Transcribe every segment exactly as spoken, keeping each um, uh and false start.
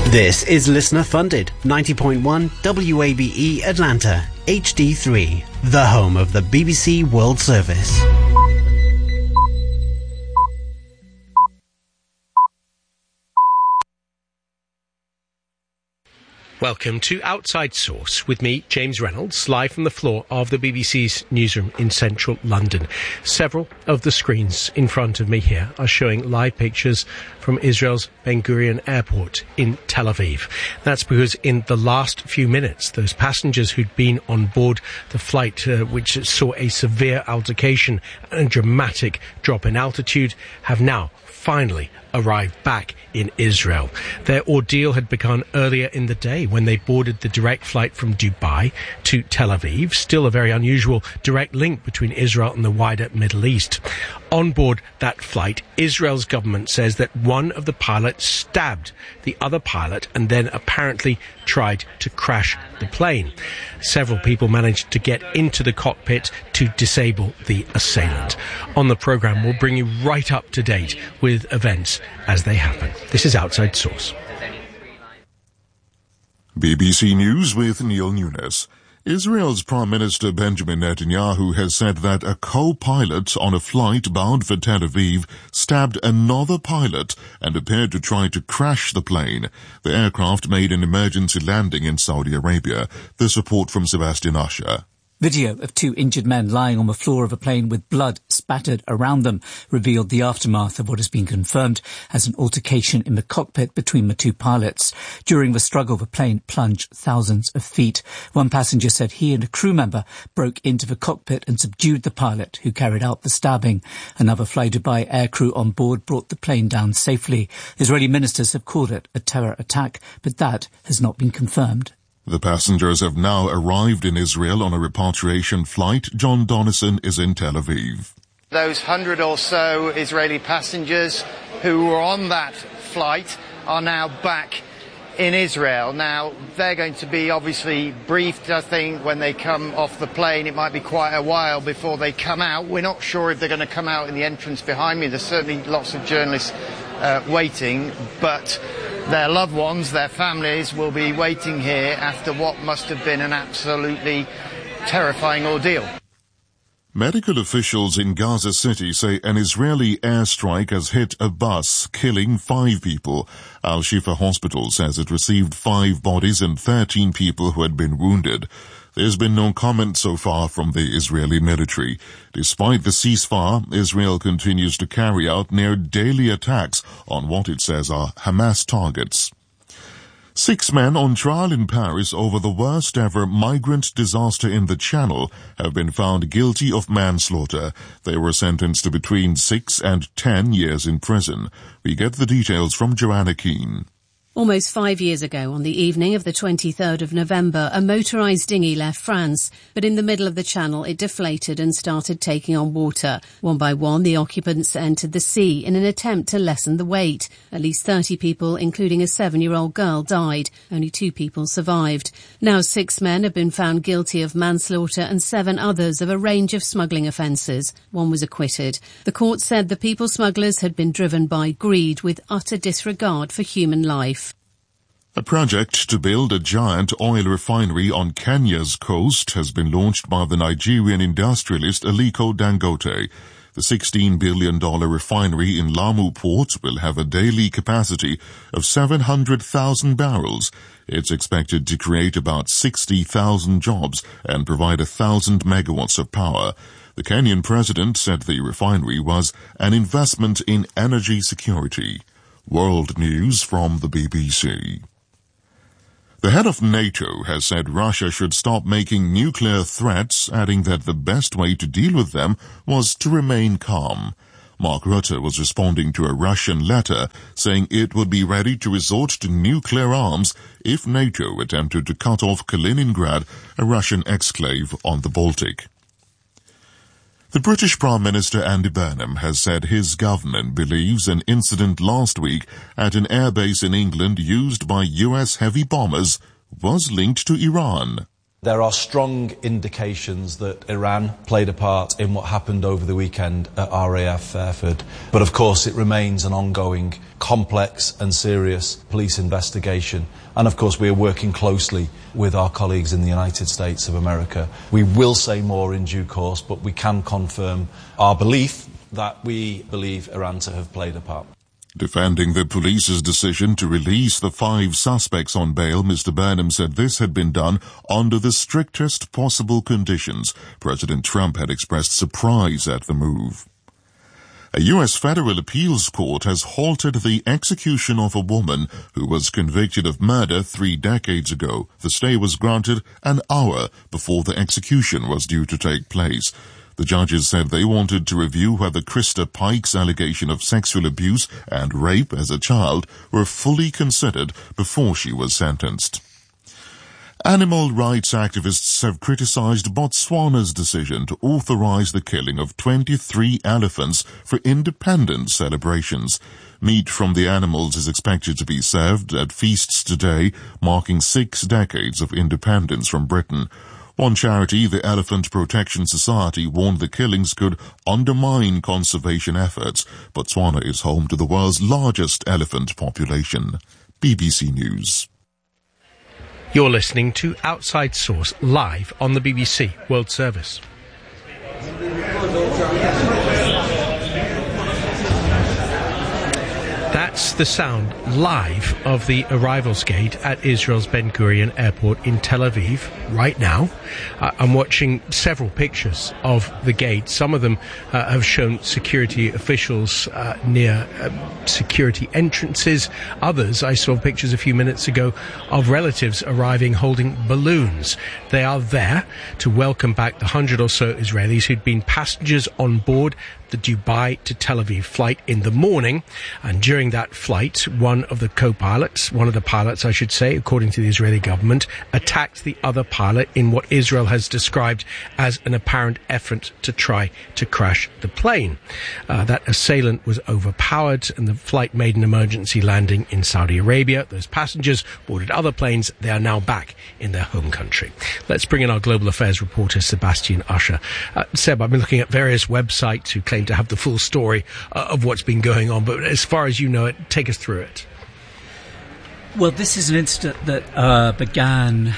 This is listener funded ninety point one W A B E Atlanta H D three, the home of the B B C World Service. Welcome to Outside Source with me, James Reynolds, live from the floor of the B B C's newsroom in central London. Several of the screens in front of me here are showing live pictures from Israel's Ben Gurion Airport in Tel Aviv. That's because in the last few minutes, those passengers who'd been on board the flight, uh, which saw a severe altercation and a dramatic drop in altitude, have now finally arrived back in Israel. Their ordeal had begun earlier in the day when they boarded the direct flight from Dubai to Tel Aviv, still a very unusual direct link between Israel and the wider Middle East. On board that flight, Israel's government says that one of the pilots stabbed the other pilot and then apparently tried to crash the plane. Several people managed to get into the cockpit to disable the assailant. On the programme, we'll bring you right up to date with events as they happen. This is Outside Source. B B C News with Neil Nunes. Israel's Prime Minister Benjamin Netanyahu has said that a co-pilot on a flight bound for Tel Aviv stabbed another pilot and appeared to try to crash the plane. The aircraft made an emergency landing in Saudi Arabia. This report from Sebastian Usher. Video of two injured men lying on the floor of a plane with blood spattered around them revealed the aftermath of what has been confirmed as an altercation in the cockpit between the two pilots. During the struggle, the plane plunged thousands of feet. One passenger said he and a crew member broke into the cockpit and subdued the pilot who carried out the stabbing. Another Fly Dubai aircrew on board brought the plane down safely. Israeli ministers have called it a terror attack, but that has not been confirmed. The passengers have now arrived in Israel on a repatriation flight. John Donnison is in Tel Aviv. Those hundred or so Israeli passengers who were on that flight are now back in Israel. Now, they're going to be obviously briefed, I think, when they come off the plane. It might be quite a while before they come out. We're not sure if they're going to come out in the entrance behind me. There's certainly lots of journalists uh, waiting, but their loved ones, their families, will be waiting here after what must have been an absolutely terrifying ordeal. Medical officials in Gaza City say an Israeli airstrike has hit a bus, killing five people. Al-Shifa Hospital says it received five bodies and thirteen people who had been wounded. There's been no comment so far from the Israeli military. Despite the ceasefire, Israel continues to carry out near daily attacks on what it says are Hamas targets. Six men on trial in Paris over the worst-ever migrant disaster in the Channel have been found guilty of manslaughter. They were sentenced to between six and ten years in prison. We get the details from Joanna Keane. Almost five years ago, on the evening of the twenty-third of November, a motorised dinghy left France, but in the middle of the channel it deflated and started taking on water. One by one, the occupants entered the sea in an attempt to lessen the weight. At least thirty people, including a seven-year-old girl, died. Only two people survived. Now six men have been found guilty of manslaughter and seven others of a range of smuggling offences. One was acquitted. The court said the people smugglers had been driven by greed with utter disregard for human life. A project to build a giant oil refinery on Kenya's coast has been launched by the Nigerian industrialist Aliko Dangote. The sixteen billion dollars refinery in Lamu Port will have a daily capacity of seven hundred thousand barrels. It's expected to create about sixty thousand jobs and provide one thousand megawatts of power. The Kenyan president said the refinery was an investment in energy security. World news from the B B C. The head of NATO has said Russia should stop making nuclear threats, adding that the best way to deal with them was to remain calm. Mark Rutte was responding to a Russian letter saying it would be ready to resort to nuclear arms if NATO attempted to cut off Kaliningrad, a Russian exclave on the Baltic. The British Prime Minister Andy Burnham has said his government believes an incident last week at an airbase in England used by U S heavy bombers was linked to Iran. There are strong indications that Iran played a part in what happened over the weekend at R A F Fairford. But of course it remains an ongoing, complex and serious police investigation. And of course we are working closely with our colleagues in the United States of America. We will say more in due course, but we can confirm our belief that we believe Iran to have played a part. Defending the police's decision to release the five suspects on bail, Mister Burnham said this had been done under the strictest possible conditions. President Trump had expressed surprise at the move. A U S federal appeals court has halted the execution of a woman who was convicted of murder three decades ago. The stay was granted an hour before the execution was due to take place. The judges said they wanted to review whether Krista Pike's allegation of sexual abuse and rape as a child were fully considered before she was sentenced. Animal rights activists have criticized Botswana's decision to authorize the killing of twenty-three elephants for independence celebrations. Meat from the animals is expected to be served at feasts today, marking six decades of independence from Britain. One charity, the Elephant Protection Society, warned the killings could undermine conservation efforts. Botswana is home to the world's largest elephant population. B B C News. You're listening to Outside Source live on the B B C World Service. That's the sound live of the arrivals gate at Israel's Ben Gurion Airport in Tel Aviv right now. Uh, I'm watching several pictures of the gate. Some of them uh, have shown security officials uh, near uh, security entrances. Others, I saw pictures a few minutes ago of relatives arriving holding balloons. They are there to welcome back the hundred or so Israelis who'd been passengers on board the Dubai to Tel Aviv flight in the morning, and during that flight, one of the co-pilots, one of the pilots, I should say, according to the Israeli government, attacked the other pilot in what Israel has described as an apparent effort to try to crash the plane. Uh, that assailant was overpowered, and the flight made an emergency landing in Saudi Arabia. Those passengers boarded other planes. They are now back in their home country. Let's bring in our global affairs reporter, Sebastian Usher. Uh, Seb, I've been looking at various websites who claim to have the full story uh, of what's been going on, but as far as you know it, take us through it. Well, this is an incident that uh, began,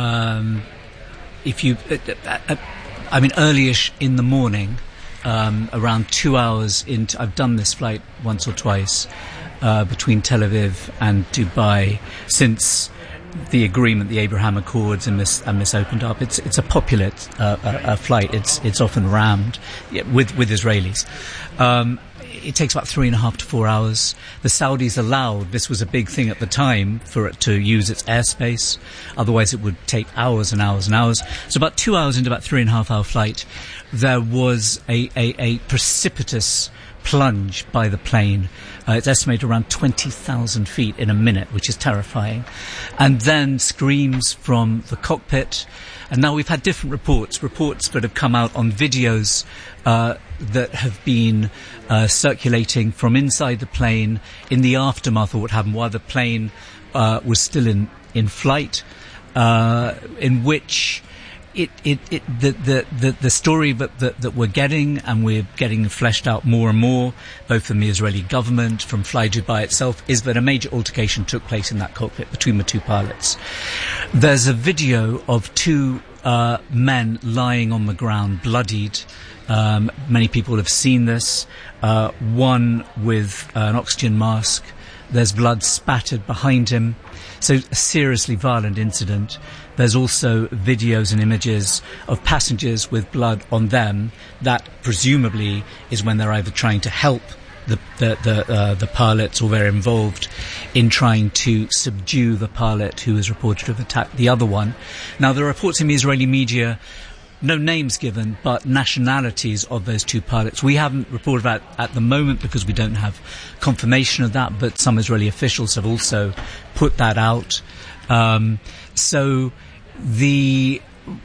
um, if you, uh, uh, I mean, early-ish in the morning, um, around two hours into, I've done this flight once or twice, uh, between Tel Aviv and Dubai since the agreement, the Abraham Accords, and this and this opened up. It's it's a popular uh, uh, flight. It's it's often rammed yeah, with with Israelis. Um, it takes about three and a half to four hours. The Saudis allowed, this was a big thing at the time, for it to use its airspace. Otherwise, it would take hours and hours and hours. So about two hours into about three and a half hour flight, there was a a, a precipitous plunge by the plane. Uh, it's estimated around twenty thousand feet in a minute, which is terrifying. And then screams from the cockpit. And now we've had different reports, reports that have come out on videos uh, that have been uh, circulating from inside the plane in the aftermath of what happened while the plane uh, was still in, in flight, uh, in which It, it, it, the, the, the, the story that, that, that we're getting, and we're getting fleshed out more and more, both from the Israeli government, from Fly Dubai itself, is that a major altercation took place in that cockpit between the two pilots. There's a video of two uh, men lying on the ground, bloodied. Um, many people have seen this. Uh, one with uh, an oxygen mask. There's blood spattered behind him. So a seriously violent incident. There's also videos and images of passengers with blood on them. That presumably is when they're either trying to help the the the, uh, the pilots, or they're involved in trying to subdue the pilot who is reported to have attacked the other one. Now, there are reports in the Israeli media, no names given, but nationalities of those two pilots. We haven't reported that at the moment because we don't have confirmation of that, but some Israeli officials have also put that out. Um, so the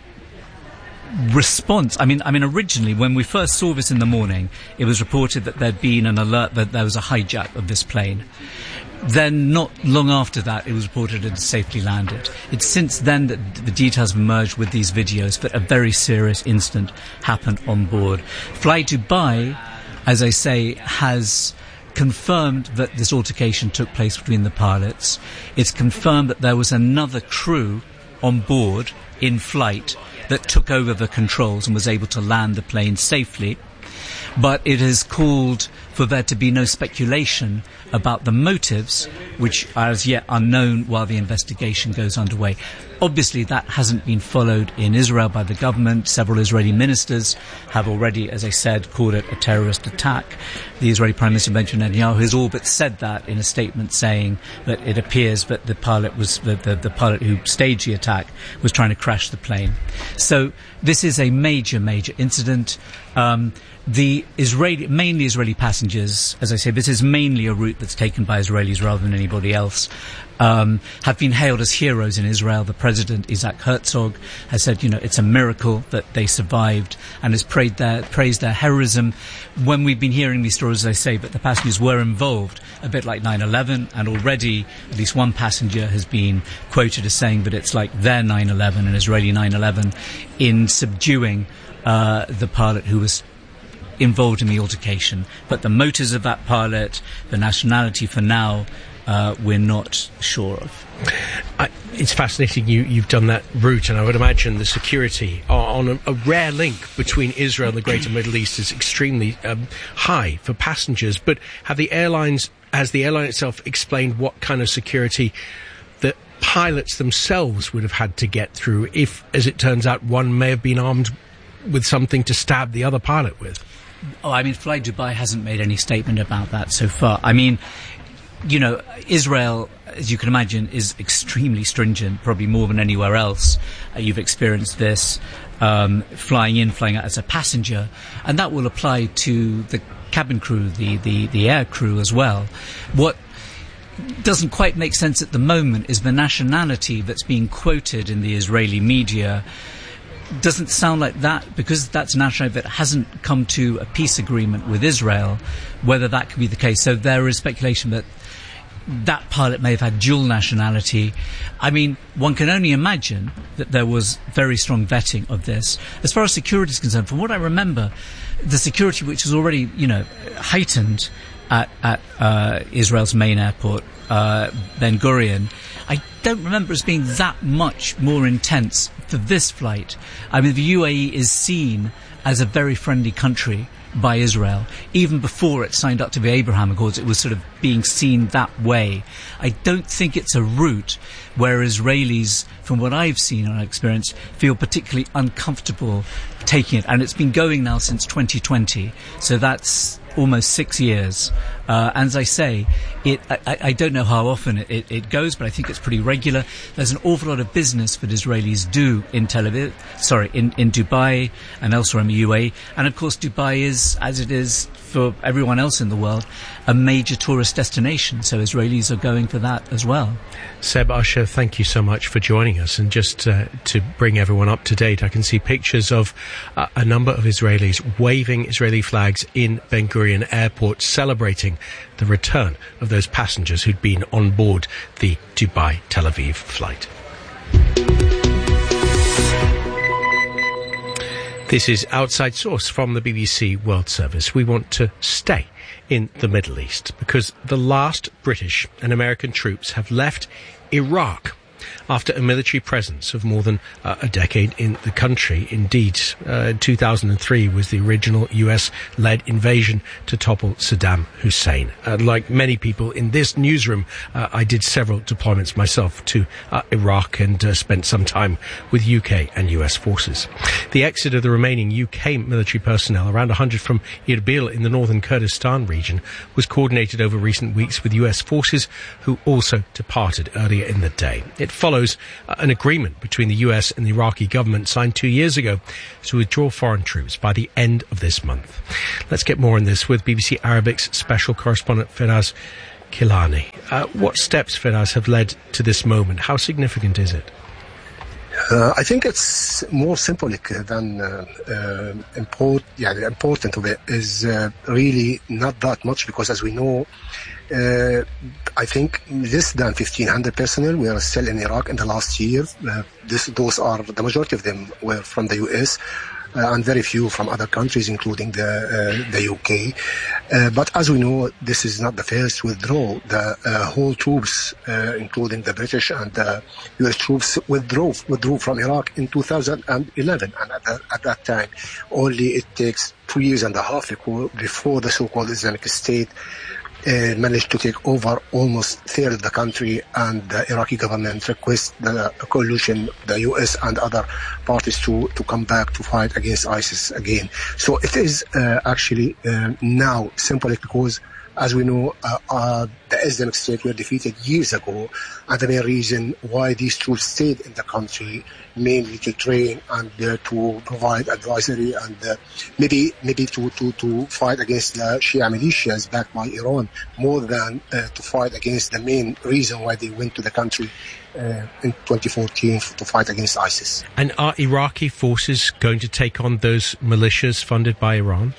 response, I mean, I mean, originally when we first saw this in the morning, it was reported that there'd been an alert that there was a hijack of this plane. then not long after that, it was reported it had safely landed. It's since then that the details have emerged with these videos, but a very serious incident happened on board. Fly Dubai, as I say, has confirmed that this altercation took place between the pilots. It's confirmed that there was another crew on board in flight that took over the controls and was able to land the plane safely. But it has called for there to be no speculation about the motives, which are as yet unknown while the investigation goes underway. Obviously, that hasn't been followed in Israel by the government. Several Israeli ministers have already, as I said, called it a terrorist attack. The Israeli Prime Minister Benjamin Netanyahu has all but said that in a statement, saying that it appears that the pilot was the, the, the pilot who staged the attack was trying to crash the plane. So this is a major, major incident. Um, The Israeli, mainly Israeli passengers, as I say, this is mainly a route that's taken by Israelis rather than anybody else, um, have been hailed as heroes in Israel. The president, Isaac Herzog, has said, you know, it's a miracle that they survived, and has praised their, praised their heroism. When we've been hearing these stories, as I say, but the passengers were involved, a bit like nine eleven, and already at least one passenger has been quoted as saying that it's like their nine eleven, an Israeli nine eleven, in subduing uh, the pilot who was involved in the altercation. But the motives of that pilot, the nationality, for now, uh, we're not sure of. I, it's fascinating you, you've done that route, and I would imagine the security on a, a rare link between Israel and the greater Middle East is extremely um, high for passengers. But have the airlines, has the airline itself explained what kind of security the pilots themselves would have had to get through if, as it turns out, one may have been armed with something to stab the other pilot with? Oh, I mean, Fly Dubai hasn't made any statement about that so far. I mean, you know, Israel, as you can imagine, is extremely stringent, probably more than anywhere else. Uh, you've experienced this, um, flying in, flying out as a passenger, and that will apply to the cabin crew, the, the, the air crew as well. What doesn't quite make sense at the moment is the nationality that's being quoted in the Israeli media doesn't sound like that, because that's a nationality that hasn't come to a peace agreement with Israel, whether that could be the case. So there is speculation that that pilot may have had dual nationality. I mean, one can only imagine that there was very strong vetting of this. As far as security is concerned, from what I remember, the security, which was already, you know, heightened at, at uh, Israel's main airport, uh, Ben Gurion, I don't remember as being that much more intense for this flight. I mean, the U A E is seen as a very friendly country by Israel. Even before it signed up to the Abraham Accords, it was sort of being seen that way. I don't think it's a route where Israelis, from what I've seen and experienced, feel particularly uncomfortable taking it. And it's been going now since twenty twenty, so that's almost six years. Uh, and as I say, it, I, I don't know how often it, it, it goes, but I think it's pretty regular. There's an awful lot of business that Israelis do in Tel Aviv, sorry, in, in Dubai and elsewhere in the U A E. And of course, Dubai is, as it is for everyone else in the world, a major tourist destination. So Israelis are going for that as well. Seb Usher, thank you so much for joining us. And just uh, to bring everyone up to date, I can see pictures of uh, a number of Israelis waving Israeli flags in Ben Gurion Airport, celebrating the return of those passengers who'd been on board the Dubai-Tel Aviv flight. This is Outside Source from the B B C World Service. We want to stay in the Middle East because the last British and American troops have left Iraq after a military presence of more than uh, a decade in the country. Indeed, uh, two thousand three was the original U S-led invasion to topple Saddam Hussein. Uh, like many people in this newsroom, uh, I did several deployments myself to uh, Iraq and uh, spent some time with U K and U S forces. The exit of the remaining U K military personnel, around one hundred from Erbil in the northern Kurdistan region, was coordinated over recent weeks with U S forces who also departed earlier in the day. It follows an agreement between the U S and the Iraqi government signed two years ago to withdraw foreign troops by the end of this month. Let's get more on this with B B C Arabic's special correspondent Firas Kilani. Uh, what steps, Firas, have led to this moment? How significant is it? Uh, I think it's more symbolic than uh, uh, import, yeah, the important of it is uh, really not that much, because as we know, Uh, I think less than fifteen hundred personnel were still in Iraq in the last year. Uh, this, those are, the majority of them were from the U S, Uh, and very few from other countries, including the uh, the U K. Uh, but as we know, this is not the first withdrawal. The uh, whole troops, uh, including the British and the U S troops, withdrew withdrew from Iraq in two thousand eleven. And at that, at that time, only it takes two years and a half before the so-called Islamic State Uh, managed to take over almost a third of the country, and the Iraqi government requests the coalition, the U S and other parties to, to come back to fight against ISIS again. So it is uh, actually uh, now symbolic because, as we know, uh, uh, the Islamic State were defeated years ago, and the main reason why these troops stayed in the country, mainly to train and uh, to provide advisory and uh, maybe maybe to, to, to fight against the Shia militias backed by Iran, more than uh, to fight against the main reason why they went to the country uh, in twenty fourteen to fight against ISIS. And are Iraqi forces going to take on those militias funded by Iran?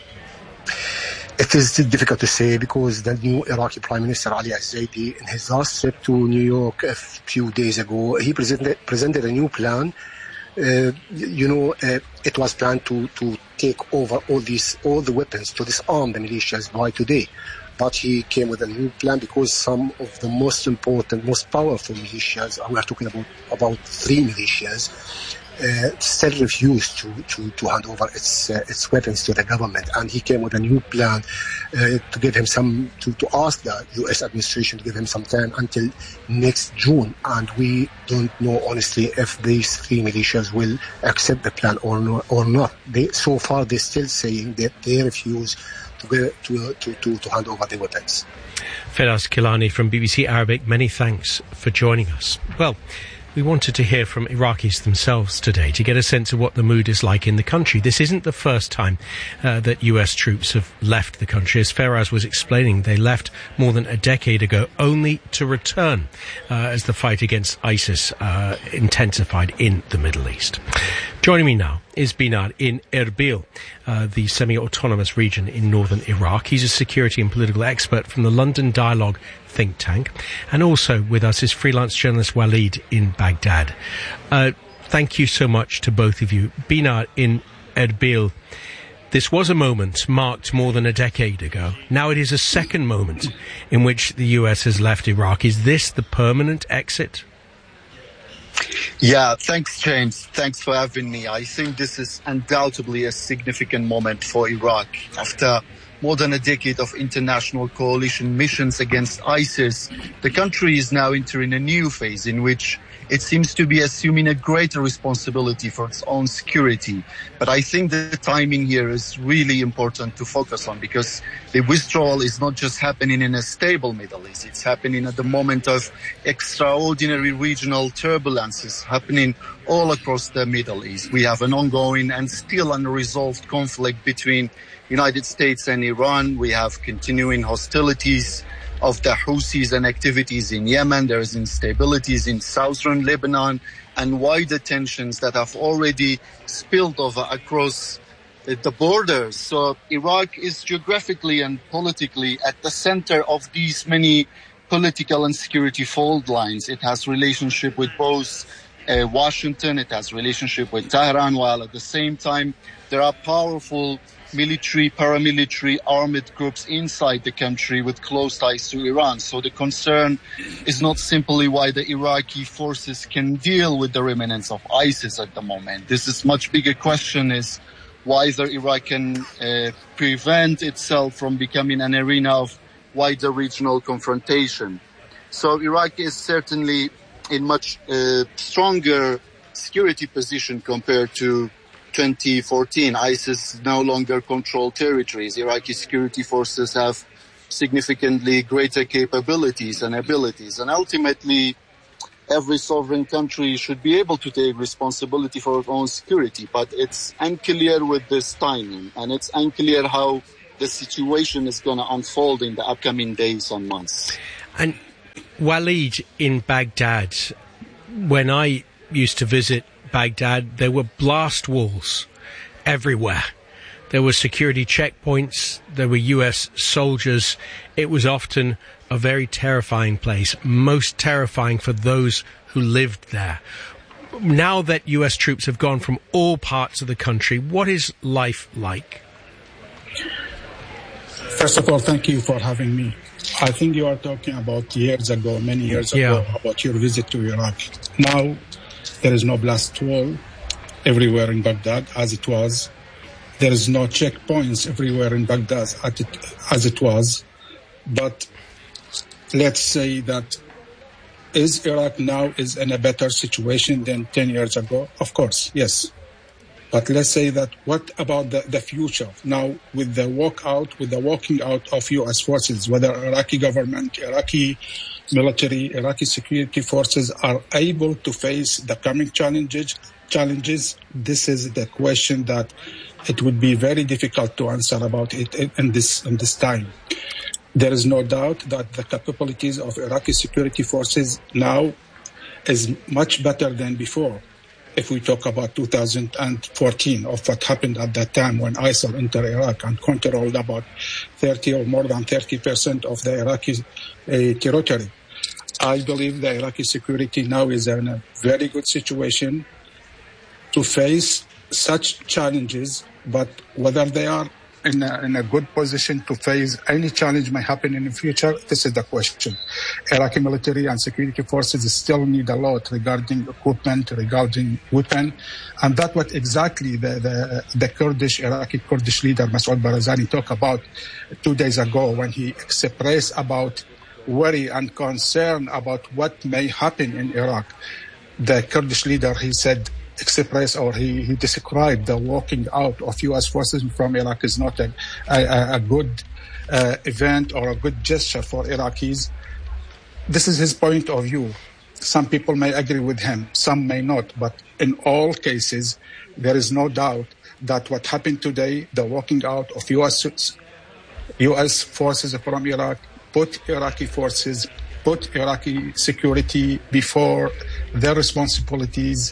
It is difficult to say because the new Iraqi Prime Minister Ali al-Zaidi, in his last trip to New York a few days ago, he presented presented a new plan. Uh, you know, uh, it was planned to, to take over all these all the weapons, to disarm the militias by today. But he came with a new plan because some of the most important, most powerful militias, we are talking about about three militias, Uh, still refused to, to, to hand over its uh, its weapons to the government, and he came with a new plan uh, to give him some to, to ask the U S administration to give him some time until next June, and we don't know honestly if these three militias will accept the plan or no, or not. They, so far, they're still saying that they refuse to go, to, to to to hand over the weapons. Feras Kilani from B B C Arabic, many thanks for joining us. Well, we wanted to hear from Iraqis themselves today to get a sense of what the mood is like in the country. This isn't the first time uh, that U S troops have left the country. As Feras was explaining, they left more than a decade ago, only to return uh, as the fight against ISIS uh, intensified in the Middle East. Joining me now is Behnad in Erbil, uh, the semi-autonomous region in northern Iraq. He's a security and political expert from the London Dialogue think tank. And also with us is freelance journalist Walid in Baghdad. Uh, thank you so much to both of you. Behnad in Erbil, this was a moment marked more than a decade ago. Now it is a second moment in which the U S has left Iraq. Is this the permanent exit? Yeah, thanks, James. Thanks for having me. I think this is undoubtedly a significant moment for Iraq. After more than a decade of international coalition missions against ISIS, the country is now entering a new phase in which it seems to be assuming a greater responsibility for its own security. But I think the timing here is really important to focus on, because the withdrawal is not just happening in a stable Middle East. It's happening at the moment of extraordinary regional turbulences happening all across the Middle East. We have an ongoing and still unresolved conflict between United States and Iran. We have continuing hostilities of the Houthis and activities in Yemen. There is instabilities in southern Lebanon and wider tensions that have already spilled over across the borders. So Iraq is geographically and politically at the center of these many political and security fault lines. It has relationship with both uh, Washington, it has relationship with Tehran, while at the same time there are powerful military, paramilitary, armed groups inside the country with close ties to Iran. So the concern is not simply why the Iraqi forces can deal with the remnants of ISIS at the moment. This is much bigger question is why the Iraq can uh, prevent itself from becoming an arena of wider regional confrontation. So Iraq is certainly in much uh, stronger security position compared to twenty fourteen. ISIS no longer control territories. Iraqi security forces have significantly greater capabilities and abilities. And ultimately, every sovereign country should be able to take responsibility for its own security. But it's unclear with this timing, and it's unclear how the situation is going to unfold in the upcoming days and months. And Walid in Baghdad, when I used to visit Baghdad, there were blast walls everywhere. There were security checkpoints, there were U S soldiers. It was often a very terrifying place, most terrifying for those who lived there. Now that U S troops have gone from all parts of the country, what is life like? First of all, thank you for having me. I think you are talking about years ago, many years yeah. ago, about your visit to Iraq. Now, there is no blast wall everywhere in Baghdad, as it was. There is no checkpoints everywhere in Baghdad, as it was. But let's say that is Iraq now is in a better situation than ten years ago? Of course, yes. But let's say that what about the, the future? Now, with the walkout, with the walking out of U S forces, whether Iraqi government, Iraqi military, Iraqi security forces are able to face the coming challenges, challenges, this is the question that it would be very difficult to answer about it in this, in this time. There is no doubt that the capabilities of Iraqi security forces now is much better than before. If we talk about two thousand fourteen, of what happened at that time when ISIL entered Iraq and controlled about thirty or more than thirty percent of the Iraqi uh, territory. I believe the Iraqi security now is in a very good situation to face such challenges, but whether they are in a, in a good position to face any challenge may happen in the future, this is the question. Iraqi military and security forces still need a lot regarding equipment, regarding weapon, and that's what exactly the, the, the Kurdish, Iraqi Kurdish leader Masoud Barzani talked about two days ago when he expressed about worry and concern about what may happen in Iraq. The Kurdish leader, he said, expressed or he, he described the walking out of U S forces from Iraq is not a, a, a good uh, event or a good gesture for Iraqis. This is his point of view. Some people may agree with him, some may not, but in all cases, there is no doubt that what happened today, the walking out of U S U S forces from Iraq, put Iraqi forces, put Iraqi security before their responsibilities,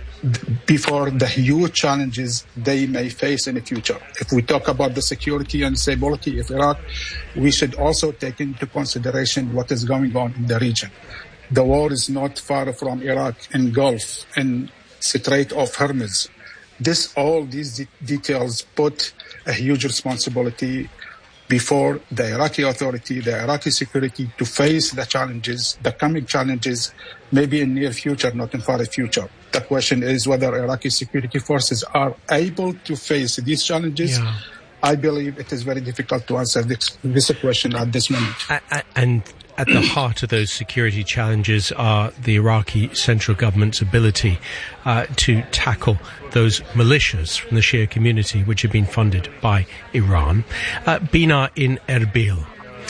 before the huge challenges they may face in the future. If we talk about the security and stability of Iraq, we should also take into consideration what is going on in the region. The war is not far from Iraq, in Gulf, in Strait of Hormuz. This, all these de- details put a huge responsibility before the Iraqi authority, the Iraqi security, to face the challenges, the coming challenges, maybe in near future, not in far future. The question is whether Iraqi security forces are able to face these challenges. Yeah. I believe it is very difficult to answer this, this question at this moment. And at the heart of those security challenges are the Iraqi central government's ability uh, to tackle those militias from the Shia community which have been funded by Iran. Uh, Bina in Erbil,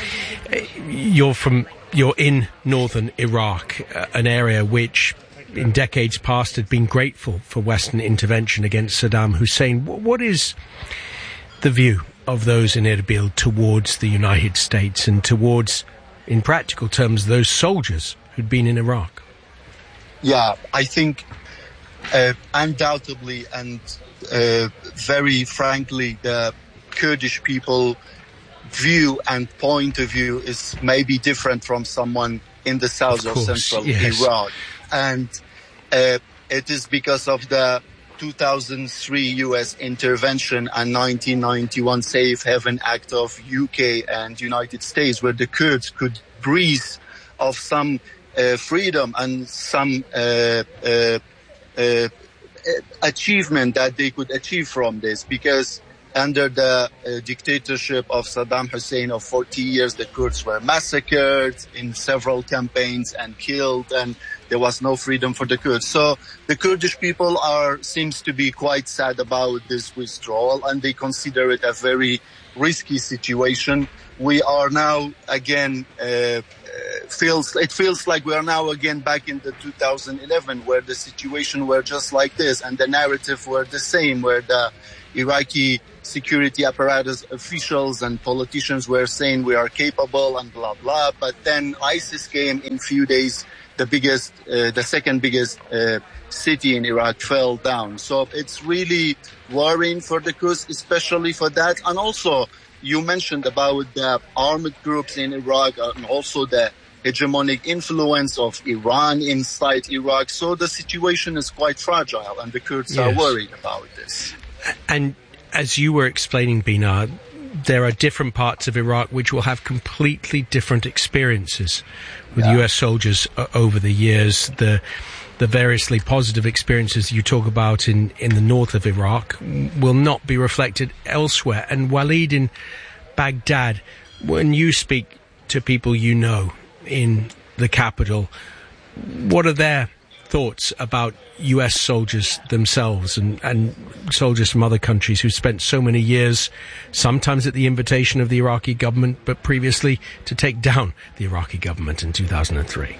you're from you're in northern Iraq, uh, an area which in decades past had been grateful for Western intervention against Saddam Hussein. What is the view of those in Erbil towards the United States and towards, in practical terms, those soldiers who'd been in Iraq? Yeah, I think uh, undoubtedly and uh, very frankly, the Kurdish people view and point of view is maybe different from someone in the south of, or central yes. Iraq. And uh, it is because of the two thousand three U S intervention and nineteen ninety-one Safe Haven Act of U K and United States, where the Kurds could breathe of some uh, freedom and some uh, uh, uh, achievement that they could achieve from this. Because under the uh, dictatorship of Saddam Hussein of forty years, the Kurds were massacred in several campaigns and killed, and there was no freedom for the Kurds. So the Kurdish people are seems to be quite sad about this withdrawal, and they consider it a very risky situation. We are now again uh, feels it feels like we are now again back in the two thousand eleven, where the situation were just like this, and the narrative were the same, where the Iraqi security apparatus officials and politicians were saying we are capable and blah blah. But then ISIS came in few days. The biggest, uh, the second biggest uh, city in Iraq fell down. So it's really worrying for the Kurds, especially for that. And also you mentioned about the armed groups in Iraq and also the hegemonic influence of Iran inside Iraq. So the situation is quite fragile, and the Kurds yes. are worried about this. And as you were explaining, Benar, there are different parts of Iraq which will have completely different experiences with yeah. U S soldiers uh, over the years. The the variously positive experiences you talk about in, in the north of Iraq will not be reflected elsewhere. And Walid, in Baghdad, when you speak to people you know in the capital, what are their thoughts about U S soldiers themselves and, and soldiers from other countries who spent so many years, sometimes at the invitation of the Iraqi government, but previously to take down the Iraqi government in two thousand three?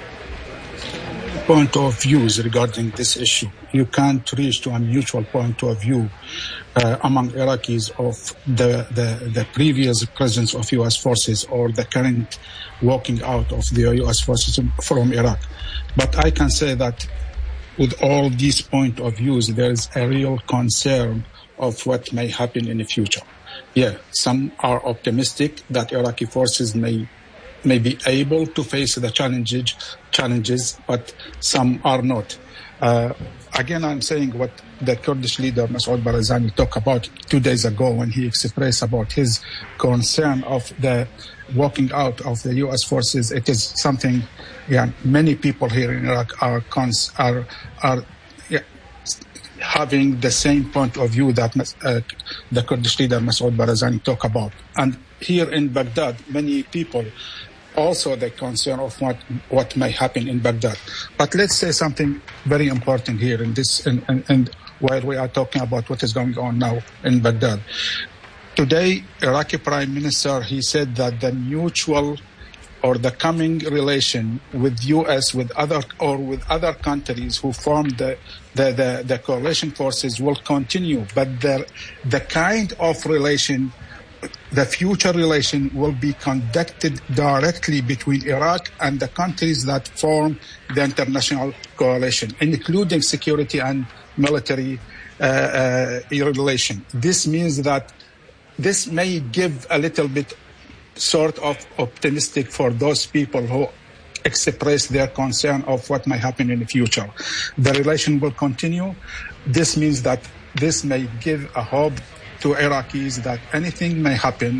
Point of views regarding this issue. You can't reach to a mutual point of view uh, among Iraqis of the, the, the previous presence of U S forces or the current walking out of the U S forces from Iraq. But I can say that with all these point of views, there is a real concern of what may happen in the future. Yeah, some are optimistic that Iraqi forces may may be able to face the challenges, challenges, but some are not. Uh, again, I'm saying what the Kurdish leader Masoud Barzani talked about two days ago when he expressed about his concern of the walking out of the U S forces. It is something, yeah, many people here in Iraq are cons- are are yeah, having the same point of view that uh, the Kurdish leader Masoud Barzani talked about. And here in Baghdad, many people also the concern of what, what may happen in Baghdad. But let's say something very important here in this, and, and, and while we are talking about what is going on now in Baghdad. Today, Iraqi Prime Minister, he said that the mutual or the coming relation with U S, with other or with other countries who formed the the, the, the coalition forces will continue, but the the kind of relation, the future relation will be conducted directly between Iraq and the countries that form the international coalition, including security and military uh, uh, relation. This means that this may give a little bit sort of optimistic for those people who express their concern of what may happen in the future. The relation will continue. This means that this may give a hope to Iraqis that anything may happen.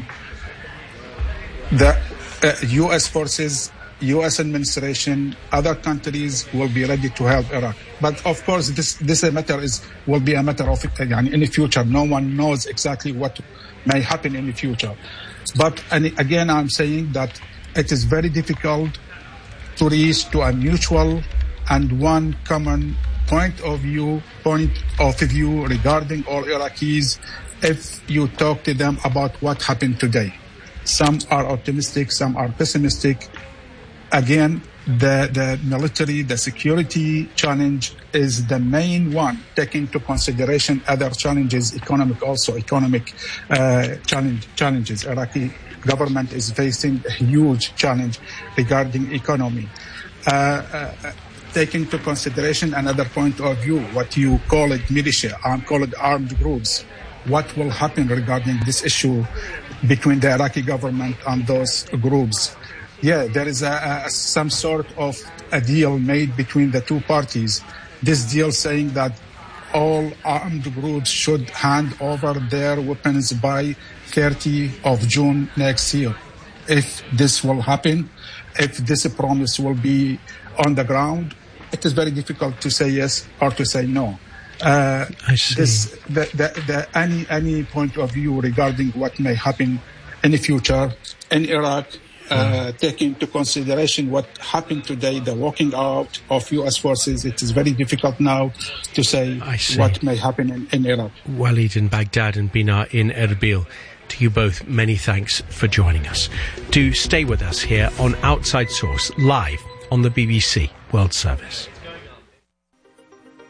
The uh, U S forces, U S administration, other countries will be ready to help Iraq. But of course, this this matter is will be a matter of uh, in the future. No one knows exactly what may happen in the future. But and again, I'm saying that it is very difficult to reach to a mutual and one common point of view, point of view regarding all Iraqis if you talk to them about what happened today. Some are optimistic, some are pessimistic. Again, the, the military, the security challenge is the main one, taking into consideration other challenges, economic also, economic uh, challenge, challenges. Iraqi government is facing a huge challenge regarding economy. Uh, uh, taking into consideration another point of view, what you call it militia, I'm calling armed groups. What will happen regarding this issue between the Iraqi government and those groups? Yeah, there is a, a, some sort of a deal made between the two parties. This deal saying that all armed groups should hand over their weapons by thirtieth of June next year. If this will happen, if this promise will be on the ground, it is very difficult to say yes or to say no. Uh, I see. This, the, the, the, any, any point of view regarding what may happen in the future in Iraq, Uh, taking into consideration what happened today, the walking out of U S forces, it is very difficult now to say what may happen in, in Iraq. Walid in Baghdad and Benar in Erbil, to you both, many thanks for joining us. Do stay with us here on Outside Source, live on the B B C World Service.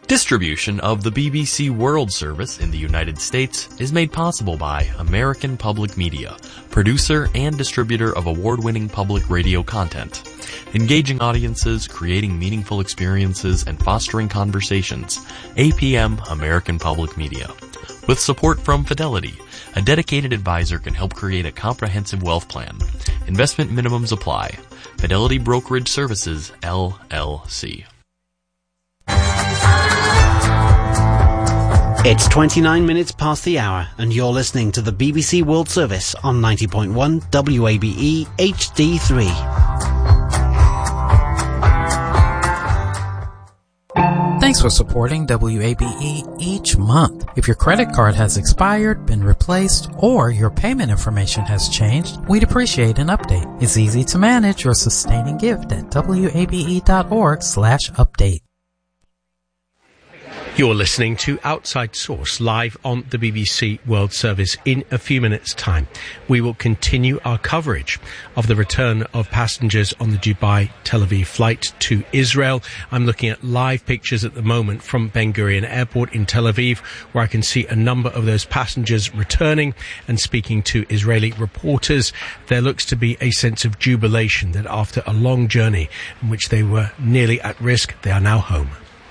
Distribution of the B B C World Service in the United States is made possible by American Public Media, producer and distributor of award-winning public radio content. Engaging audiences, creating meaningful experiences, and fostering conversations. A P M American Public Media. With support from Fidelity, a dedicated advisor can help create a comprehensive wealth plan. Investment minimums apply. Fidelity Brokerage Services, L L C. It's twenty-nine minutes past the hour, and you're listening to the B B C World Service on ninety point one W A B E H D three. Thanks for supporting W A B E each month. If your credit card has expired, been replaced, or your payment information has changed, we'd appreciate an update. It's easy to manage your sustaining gift at wabe.org slash update. You're listening to Outside Source live on the B B C World Service. In a few minutes' time, we will continue our coverage of the return of passengers on the Dubai-Tel Aviv flight to Israel. I'm looking at live pictures at the moment from Ben Gurion Airport in Tel Aviv, where I can see a number of those passengers returning and speaking to Israeli reporters. There looks to be a sense of jubilation that after a long journey in which they were nearly at risk, they are now home.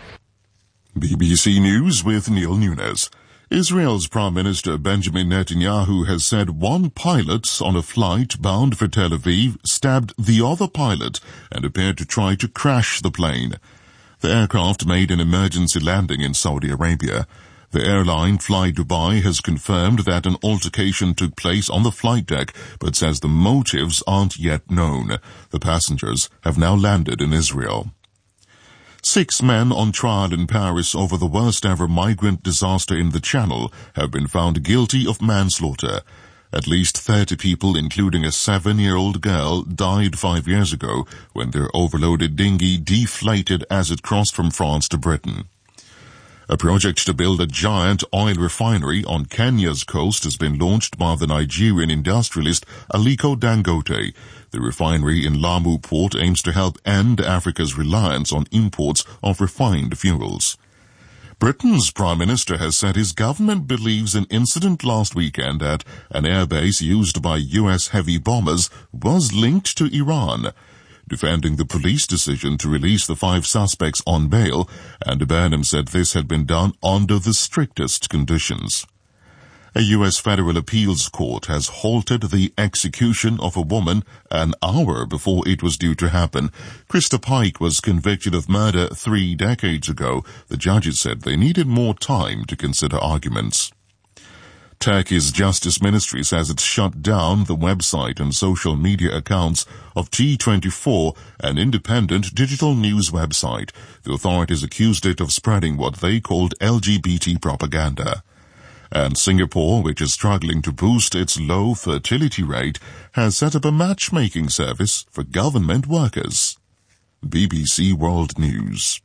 B B C News with Neil Nunes. Israel's Prime Minister Benjamin Netanyahu has said one pilot on a flight bound for Tel Aviv stabbed the other pilot and appeared to try to crash the plane. The aircraft made an emergency landing in Saudi Arabia. The airline Fly Dubai has confirmed that an altercation took place on the flight deck, but says the motives aren't yet known. The passengers have now landed in Israel. Six men on trial in Paris over the worst-ever migrant disaster in the Channel have been found guilty of manslaughter. At least thirty people, including a seven-year-old girl, died five years ago when their overloaded dinghy deflated as it crossed from France to Britain. A project to build a giant oil refinery on Kenya's coast has been launched by the Nigerian industrialist Aliko Dangote. The refinery in Lamu Port aims to help end Africa's reliance on imports of refined fuels. Britain's Prime Minister has said his government believes an incident last weekend at an airbase used by U S heavy bombers was linked to Iran. Defending the police decision to release the five suspects on bail, Andy Burnham said this had been done under the strictest conditions. A U S federal appeals court has halted the execution of a woman an hour before it was due to happen. Krista Pike was convicted of murder three decades ago. The judges said they needed more time to consider arguments. Turkey's Justice Ministry says it's shut down the website and social media accounts of T twenty-four, an independent digital news website. The authorities accused it of spreading what they called L G B T propaganda. And Singapore, which is struggling to boost its low fertility rate, has set up a matchmaking service for government workers. B B C World News.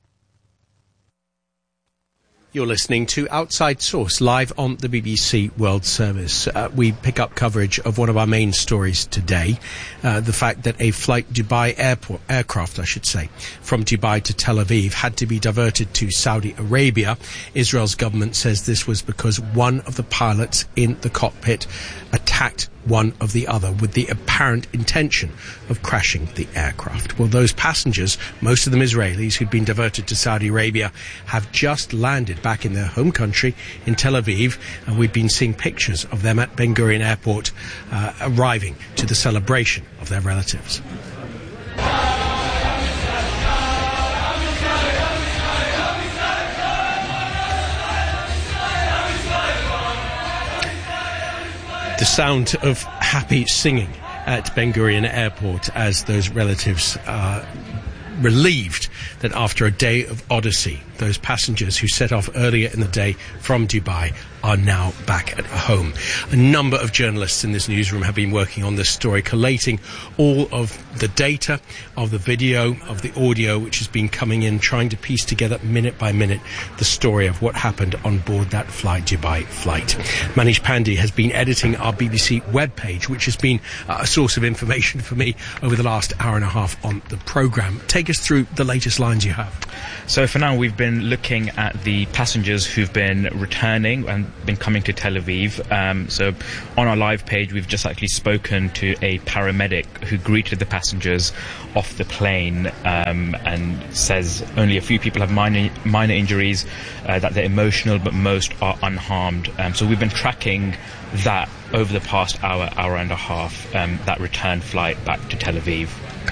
You're listening to Outside Source live on the B B C World Service. Uh, we pick up coverage of one of our main stories today, uh, the fact that a flight Dubai airport, aircraft, I should say, from Dubai to Tel Aviv had to be diverted to Saudi Arabia. Israel's government says this was because one of the pilots in the cockpit attacked one of the other with the apparent intention of crashing the aircraft. Well, those passengers, most of them Israelis, who'd been diverted to Saudi Arabia, have just landed back in their home country in Tel Aviv, and we've been seeing pictures of them at Ben Gurion Airport uh, arriving to the celebration of their relatives. The sound of happy singing at Ben Gurion Airport as those relatives are relieved that after a day of odyssey, those passengers who set off earlier in the day from Dubai are now back at home. A number of journalists in this newsroom have been working on this story, collating all of the data, of the video, of the audio, which has been coming in, trying to piece together minute by minute the story of what happened on board that Fly Dubai flight. Manish Pandey has been editing our B B C webpage, which has been uh, a source of information for me over the last hour and a half on the programme. Take us through the latest lines you have. So for now, we've been looking at the passengers who've been returning and been coming to Tel Aviv. Um, so on our live page, we've just actually spoken to a paramedic who greeted the passengers off the plane um, and says only a few people have minor, minor injuries, uh, that they're emotional, but most are unharmed. Um, so we've been tracking that over the past hour, hour and a half, um, that return flight back to Tel Aviv.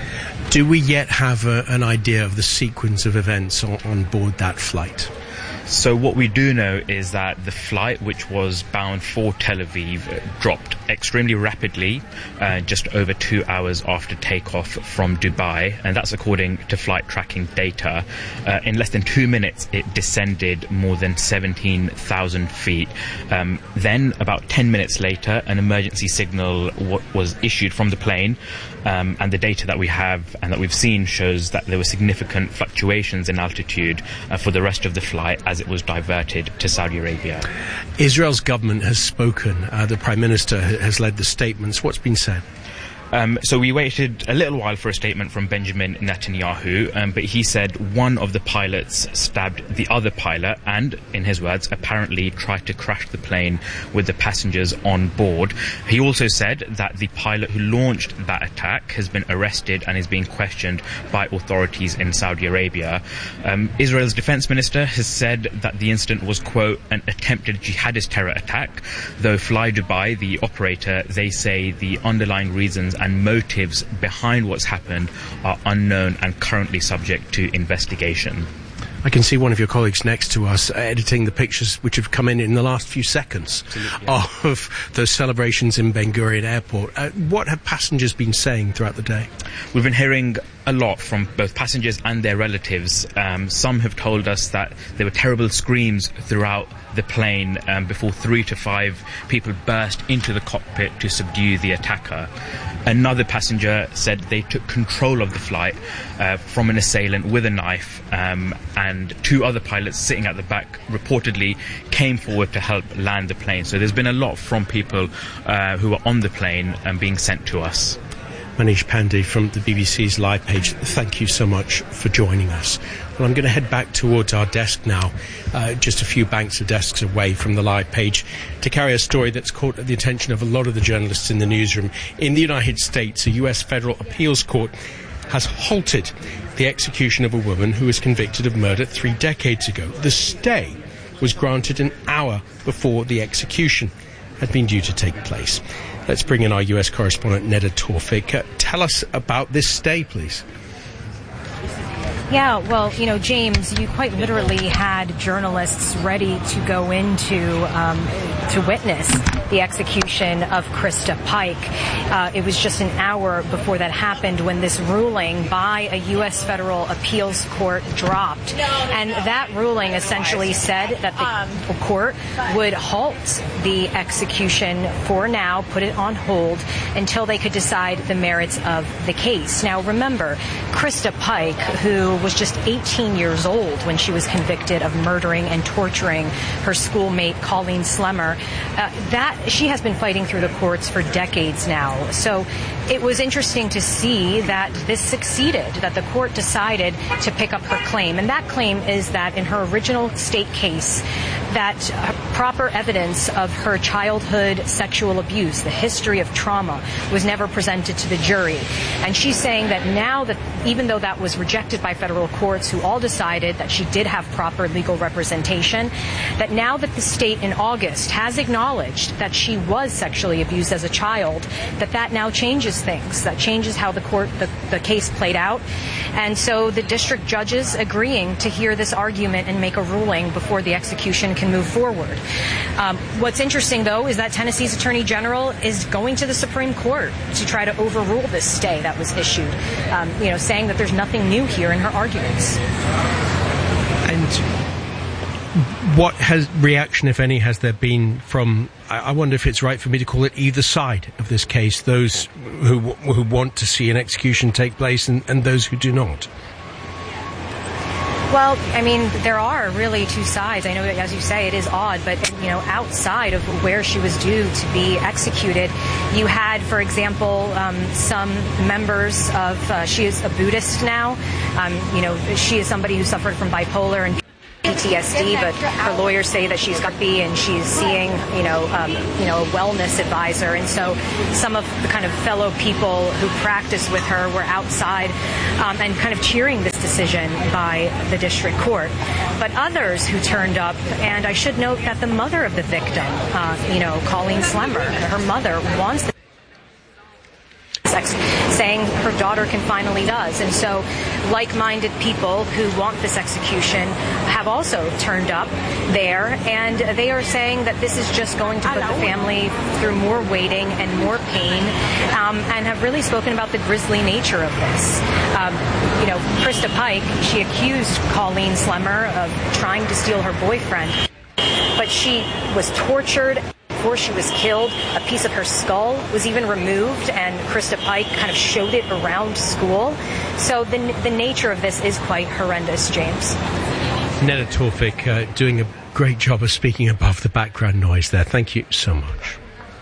Do we yet have a, an idea of the sequence of events on, on board that flight? So what we do know is that the flight, which was bound for Tel Aviv, dropped extremely rapidly uh, just over two hours after takeoff from Dubai, and that's according to flight tracking data. Uh, in less than two minutes, it descended more than seventeen thousand feet. Um, then, about ten minutes later, an emergency signal w- was issued from the plane, um, and the data that we have and that we've seen shows that there were significant fluctuations in altitude uh, for the rest of the flight as it was diverted to Saudi Arabia. Israel's government has spoken. Uh, the Prime Minister has led the statements. What's been said? Um, so we waited a little while for a statement from Benjamin Netanyahu, um, but he said one of the pilots stabbed the other pilot and, in his words, apparently tried to crash the plane with the passengers on board. He also said that the pilot who launched that attack has been arrested and is being questioned by authorities in Saudi Arabia. Um, Israel's defense minister has said that the incident was, quote, an attempted jihadist terror attack, though Fly Dubai, the operator, they say the underlying reasons and motives behind what's happened are unknown and currently subject to investigation. I can see one of your colleagues next to us uh, editing the pictures which have come in in the last few seconds yeah. of those celebrations in Ben Gurion Airport. Uh, what have passengers been saying throughout the day? We've been hearing a lot from both passengers and their relatives. Um, some have told us that there were terrible screams throughout the plane um, before three to five people burst into the cockpit to subdue the attacker. Another passenger said they took control of the flight uh, from an assailant with a knife, um, and two other pilots sitting at the back reportedly came forward to help land the plane. So there's been a lot from people uh, who were on the plane and being sent to us. Manish Pandey from the B B C's live page, thank you so much for joining us. Well, I'm going to head back towards our desk now, uh, just a few banks of desks away from the live page, to carry a story that's caught the attention of a lot of the journalists in the newsroom. In the United States, a U S federal appeals court has halted the execution of a woman who was convicted of murder three decades ago. The stay was granted an hour before the execution had been due to take place. Let's bring in our U S correspondent, Neda Tawfik. Uh, tell us about this stay, please. Yeah, well, you know, James, you quite literally had journalists ready to go into um, to witness the execution of Krista Pike. Uh, it was just an hour before that happened when this ruling by a U S federal appeals court dropped. And that ruling essentially said that the court would halt the execution for now, put it on hold until they could decide the merits of the case. Now, remember, Krista Pike, who was just eighteen years old when she was convicted of murdering and torturing her schoolmate Colleen Slemmer, uh, that she has been fighting through the courts for decades now. So it was interesting to see that this succeeded, that the court decided to pick up her claim. And that claim is that in her original state case, that proper evidence of her childhood sexual abuse, the history of trauma, was never presented to the jury. And she's saying that now that, even though that was rejected by federal courts who all decided that she did have proper legal representation, that now that the state in August has acknowledged that she was sexually abused as a child, that that now changes things, that changes how the court, the, the case played out. And so the district judges agreeing to hear this argument and make a ruling before the execution can move forward. Um, what's interesting, though, is that Tennessee's Attorney General is going to the Supreme Court to try to overrule this stay that was issued, um, you know, saying that there's nothing new here in her arguments. And what has reaction, if any, has there been from, I, I wonder if it's right for me to call it either side of this case, those who who want to see an execution take place and, and those who do not? Well, I mean, there are really two sides. I know that, as you say, it is odd, but, you know, outside of where she was due to be executed, you had, for example, um, some members of, uh, she is a Buddhist now. Um, you know, she is somebody who suffered from bipolar and P T S D, but her lawyers say that she's got B and she's seeing, you know, um, you know, a wellness advisor. And so some of the kind of fellow people who practice with her were outside um, and kind of cheering this decision by the district court. But others who turned up, and I should note that the mother of the victim, uh, you know, Colleen Slemmer, her mother wants the sex, saying her daughter can finally does. And so like-minded people who want this execution have also turned up there, and they are saying that this is just going to put the family through more waiting and more pain, um, and have really spoken about the grisly nature of this. Um, you know, Krista Pike, she accused Colleen Slemmer of trying to steal her boyfriend, but she was tortured. Before she was killed, a piece of her skull was even removed, and Krista Pike kind of showed it around school. So the, the nature of this is quite horrendous, James. Neda Tawfik uh, doing a great job of speaking above the background noise there. Thank you so much.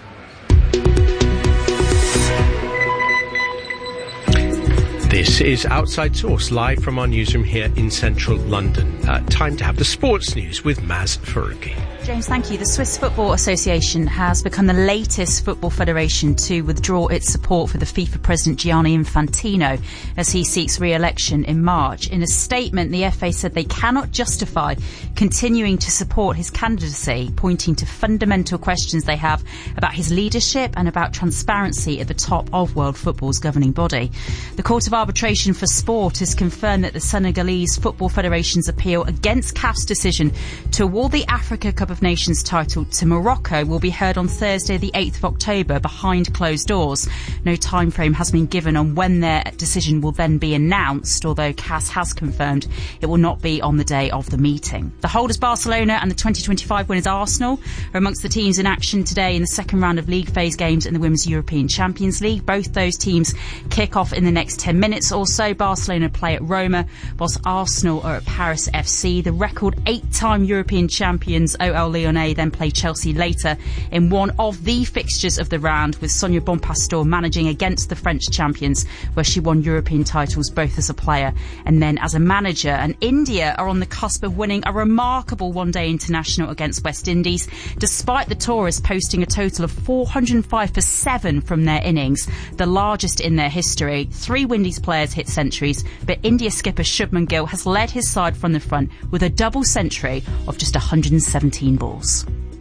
This is Outside Source, live from our newsroom here in central London. Uh, time to have the sports news with Maz Faruqi. James, thank you. The Swiss Football Association has become the latest football federation to withdraw its support for the FIFA president Gianni Infantino as he seeks re-election in March. In a statement, the F A said they cannot justify continuing to support his candidacy, pointing to fundamental questions they have about his leadership and about transparency at the top of world football's governing body. The Court of Arbitration for Sport has confirmed that the Senegalese Football Federation's appeal against C A F's decision to award the Africa Cup of Nations title to Morocco will be heard on Thursday the eighth of October behind closed doors. No time frame has been given on when their decision will then be announced, although C A S has confirmed it will not be on the day of the meeting. The holders Barcelona and the twenty twenty-five winners Arsenal are amongst the teams in action today in the second round of league phase games in the Women's European Champions League. Both those teams kick off in the next ten minutes or so. Barcelona play at Roma, whilst Arsenal are at Paris F C. The record eight-time European champions O L Lyonnais then play Chelsea later in one of the fixtures of the round, with Sonia Bonpastor managing against the French champions, where she won European titles both as a player and then as a manager. And India are on the cusp of winning a remarkable one-day international against West Indies, despite the tourists posting a total of four hundred five for seven from their innings, the largest in their history. Three Windies players hit centuries, but India skipper Shubman Gill has led his side from the front with a double century of just one hundred seventeen balls.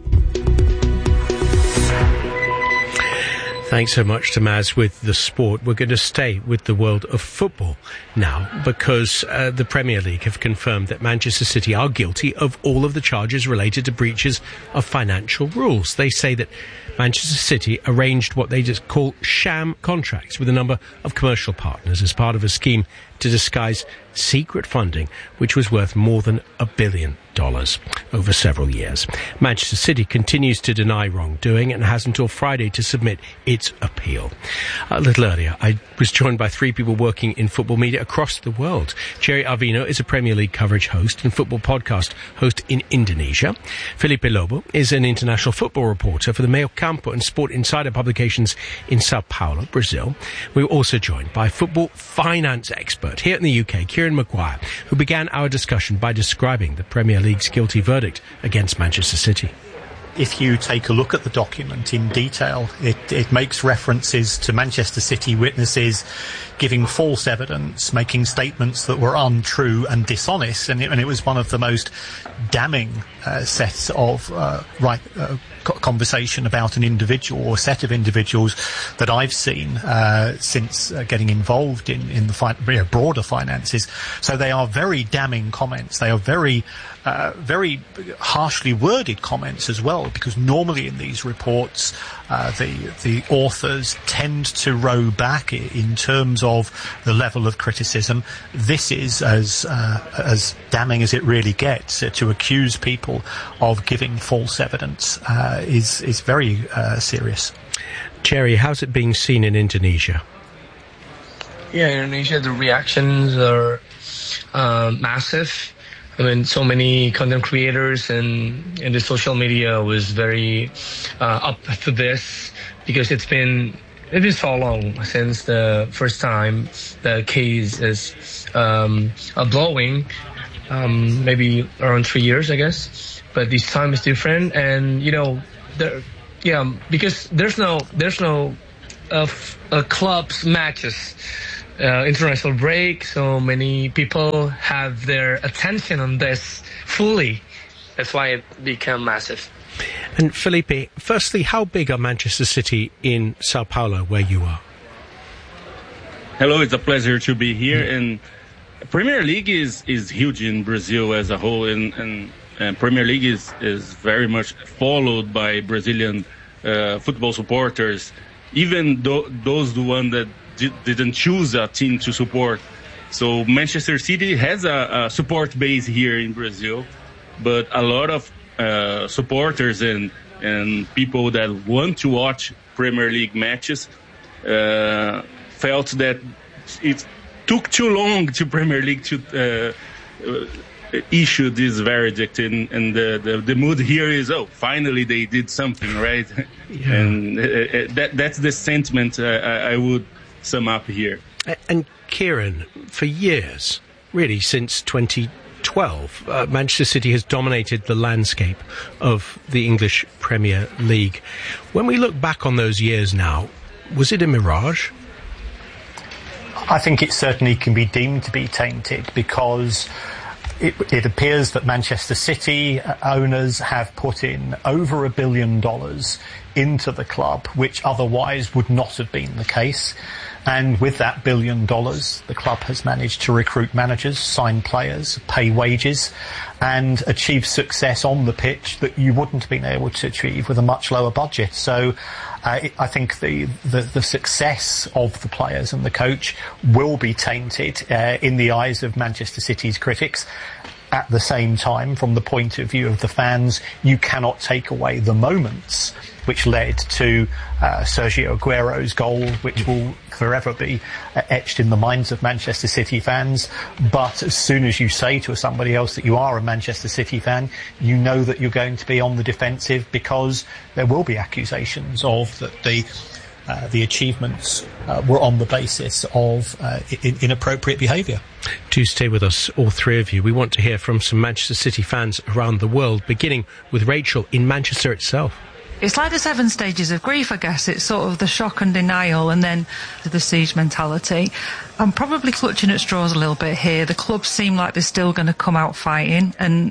Thanks so much to Maz with the sport. We're going to stay with the world of football now, because uh, the Premier League have confirmed that Manchester City are guilty of all of the charges related to breaches of financial rules. They say that Manchester City arranged what they just call sham contracts with a number of commercial partners as part of a scheme to disguise secret funding, which was worth more than a billion dollars over several years. Manchester City continues to deny wrongdoing and has until Friday to submit its appeal. A little earlier, I was joined by three people working in football media across the world. Jerry Arvino is a Premier League coverage host and football podcast host in Indonesia. Felipe Lobo is an international football reporter for the Meio Campo and Sport Insider publications in Sao Paulo, Brazil. We were also joined by football finance expert here in the U K, Kieran Maguire, who began our discussion by describing the Premier League's guilty verdict against Manchester City. If you take a look at the document in detail, it, it makes references to Manchester City witnesses giving false evidence, making statements that were untrue and dishonest, and it, and it was one of the most damning uh, sets of uh, right uh, conversation about an individual or set of individuals that I've seen uh, since uh, getting involved in, in the fi- you know, broader finances. So they are very damning comments. They are very Uh, very harshly worded comments as well, because normally in these reports uh, the the authors tend to row back in terms of the level of criticism. This is as uh, as damning as it really gets. Uh, to accuse people of giving false evidence uh, is is very uh, serious. Jerry, how's it being seen in Indonesia? Yeah, in Indonesia, the reactions are uh, massive. I mean, so many content creators and, and the social media was very uh, up to this because it's been it's been so long since the first time the case is um, uh, blowing, um, maybe around three years, I guess. But this time is different, and you know, there, yeah, because there's no there's no uh, uh, clubs matches. Uh, international break, so many people have their attention on this fully. That's why it became massive. And Felipe, firstly, how big are Manchester City in Sao Paulo, where you are? Hello, it's a pleasure to be here. Mm. And Premier League is, is huge in Brazil as a whole, and, and, and Premier League is, is very much followed by Brazilian uh, football supporters, even th- those the one that didn't choose a team to support. So Manchester City has a, a support base here in Brazil, but a lot of uh, supporters and and people that want to watch Premier League matches uh, felt that it took too long to Premier League to uh, uh, issue this verdict, and, and the, the the mood here is, oh, finally they did something, right? Yeah. And uh, that that's the sentiment uh, I, I would sum up here. And Kieran, for years, really since twenty twelve, uh, Manchester City has dominated the landscape of the English Premier League. When we look back on those years now, was it a mirage? I think it certainly can be deemed to be tainted because It, it appears that Manchester City owners have put in over a billion dollars into the club, which otherwise would not have been the case. And with that billion dollars, the club has managed to recruit managers, sign players, pay wages, and achieve success on the pitch that you wouldn't have been able to achieve with a much lower budget. So uh, it, I think the, the, the success of the players and the coach will be tainted uh, in the eyes of Manchester City's critics. At the same time, from the point of view of the fans, you cannot take away the moments which led to uh, Sergio Aguero's goal, which will forever be uh, etched in the minds of Manchester City fans. But as soon as you say to somebody else that you are a Manchester City fan, you know that you're going to be on the defensive because there will be accusations of that the Uh, the achievements uh, were on the basis of uh, in- inappropriate behaviour. Do stay with us, all three of you. We want to hear from some Manchester City fans around the world, beginning with Rachel in Manchester itself. It's like the seven stages of grief, I guess. It's sort of the shock and denial and then the siege mentality. I'm probably clutching at straws a little bit here. The clubs seem like they're still going to come out fighting, and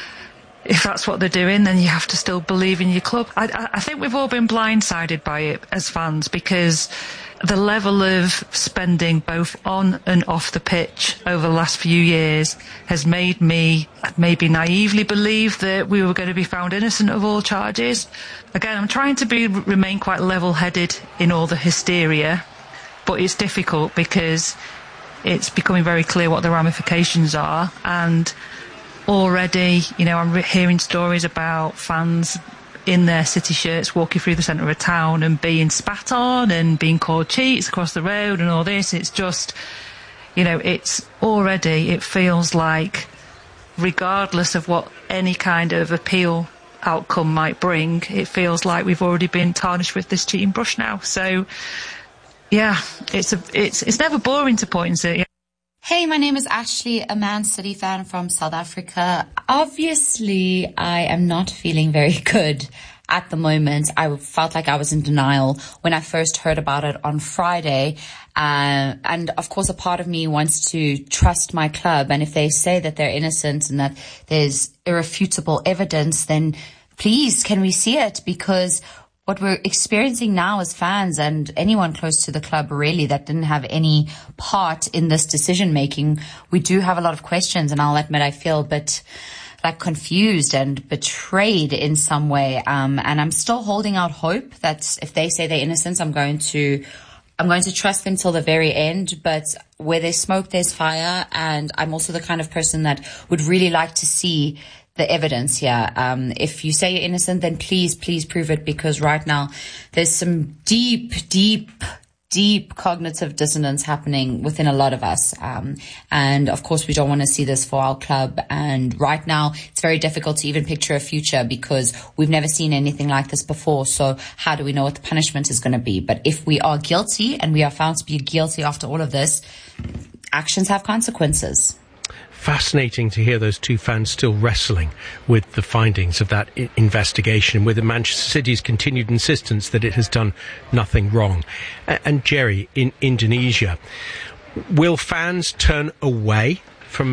if that's what they're doing, then you have to still believe in your club. I, I think we've all been blindsided by it as fans because the level of spending both on and off the pitch over the last few years has made me maybe naively believe that we were going to be found innocent of all charges. Again, I'm trying to be remain quite level-headed in all the hysteria, but it's difficult because it's becoming very clear what the ramifications are, and already, you know, I'm re- hearing stories about fans in their City shirts walking through the centre of a town and being spat on and being called cheats across the road and all this. It's just, you know, it's already, it feels like, regardless of what any kind of appeal outcome might bring, it feels like we've already been tarnished with this cheating brush now. So, yeah, it's a, it's it's never boring to point at. Hey, my name is Ashley, a Man City fan from South Africa. Obviously, I am not feeling very good at the moment. I felt like I was in denial when I first heard about it on Friday. Uh, and of course, a part of me wants to trust my club. And if they say that they're innocent and that there's irrefutable evidence, then please, can we see it? Because what we're experiencing now as fans and anyone close to the club really that didn't have any part in this decision making, we do have a lot of questions, and I'll admit I feel a bit like confused and betrayed in some way. Um, and I'm still holding out hope that if they say they're innocent, I'm going to, I'm going to trust them till the very end. But where there's smoke, there's fire. And I'm also the kind of person that would really like to see the evidence here. Um, if you say you're innocent, then please, please prove it, because right now there's some deep, deep deep cognitive dissonance happening within a lot of us. Um, and of course, we don't want to see this for our club. And right now, it's very difficult to even picture a future because we've never seen anything like this before. So how do we know what the punishment is going to be? But if we are guilty and we are found to be guilty after all of this, actions have consequences. Fascinating to hear those two fans still wrestling with the findings of that I- investigation, with the Manchester City's continued insistence that it has done nothing wrong. A- and Jerry, in Indonesia, will fans turn away